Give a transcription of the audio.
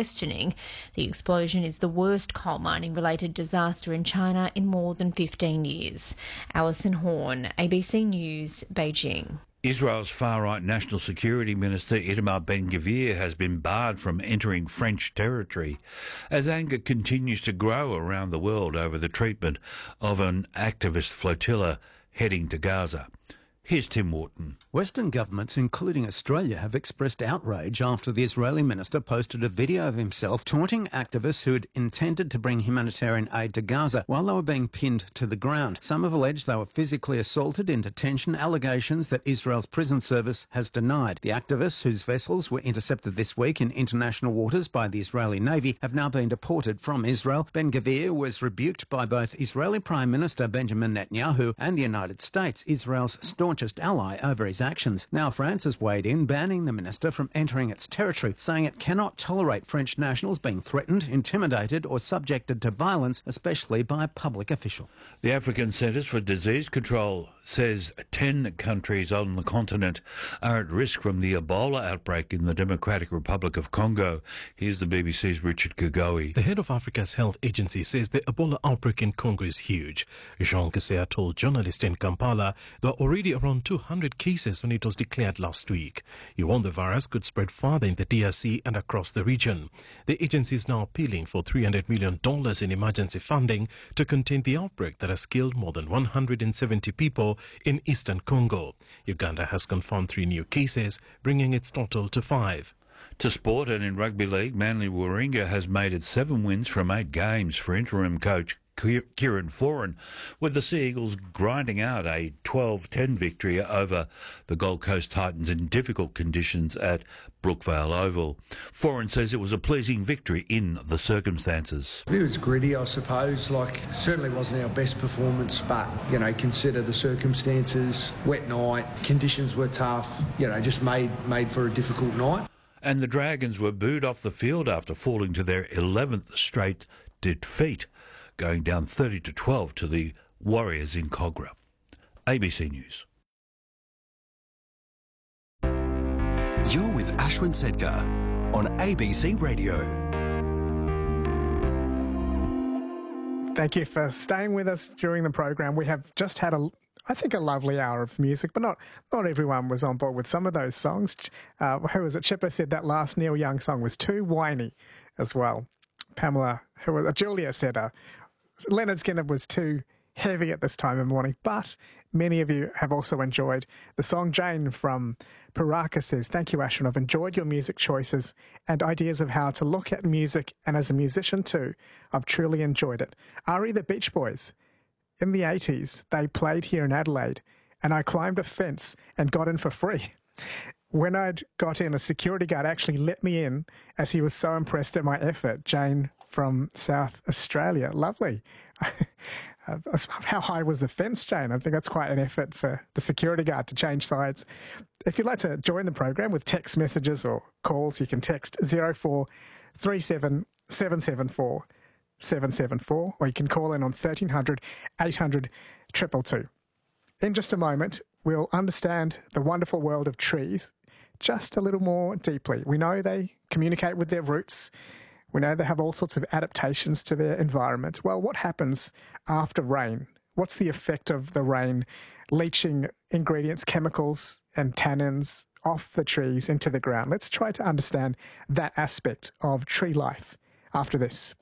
questioning. The explosion is the worst coal mining-related disaster in China in more than 15 years. Alison Horn, ABC News, Beijing. Israel's far-right National Security Minister Itamar Ben-Gvir has been barred from entering French territory as anger continues to grow around the world over the treatment of an activist flotilla heading to Gaza. Here's Tim Wharton. Western governments, including Australia, have expressed outrage after the Israeli minister posted a video of himself taunting activists who had intended to bring humanitarian aid to Gaza while they were being pinned to the ground. Some have alleged they were physically assaulted in detention, allegations that Israel's prison service has denied. The activists, whose vessels were intercepted this week in international waters by the Israeli Navy, have now been deported from Israel. Ben-Gvir was rebuked by both Israeli Prime Minister Benjamin Netanyahu and the United States, Israel's staunchest ally, over his actions. Now France has weighed in, banning the minister from entering its territory, saying it cannot tolerate French nationals being threatened, intimidated or subjected to violence, especially by a public official. The African Centres for Disease Control says 10 countries on the continent are at risk from the Ebola outbreak in the Democratic Republic of Congo. Here's the BBC's Richard Kugowi. The head of Africa's health agency says the Ebola outbreak in Congo is huge. Jean Kesea told journalists in Kampala there are already around 200 cases when it was declared last week. He warned the virus could spread farther in the DRC and across the region. The agency is now appealing for $300 million in emergency funding to contain the outbreak that has killed more than 170 people in eastern Congo. Uganda has confirmed 3 new cases, bringing its total to 5. To sport, and in rugby league, Manly Warringah has made it 7 wins from 8 games for interim coach Kieran Foran, with the Sea Eagles grinding out a 12-10 victory over the Gold Coast Titans in difficult conditions at Brookvale Oval. Foran says it was a pleasing victory in the circumstances. It was gritty, I suppose. Certainly wasn't our best performance, but, consider the circumstances. Wet night, conditions were tough, just made for a difficult night. And the Dragons were booed off the field after falling to their 11th straight defeat, going down 30-12 to the Warriors in Kogarah. ABC News. You're with Ashwin Sedgar on ABC Radio. Thank you for staying with us during the program. We have just had a lovely hour of music, but not everyone was on board with some of those songs. Who was it? Chipper said that last Neil Young song was too whiny as well. Julia said Leonard Skinner was too heavy at this time of morning, but many of you have also enjoyed the song. Jane from Paraka says, thank you, Ashwin. I've enjoyed your music choices and ideas of how to look at music, and as a musician too, I've truly enjoyed it. Ari the Beach Boys, in the 80s, they played here in Adelaide, and I climbed a fence and got in for free. When I'd got in, a security guard actually let me in as he was so impressed at my effort. Jane from South Australia. Lovely. How high was the fence, Jane? I think that's quite an effort for the security guard to change sides. If you'd like to join the program with text messages or calls, you can text 0437 774 774, or you can call in on 1300 800 222. In just a moment, we'll understand the wonderful world of trees just a little more deeply. We know they communicate with their roots. We know they have all sorts of adaptations to their environment. Well, what happens after rain? What's the effect of the rain leaching ingredients, chemicals and tannins off the trees into the ground? Let's try to understand that aspect of tree life after this.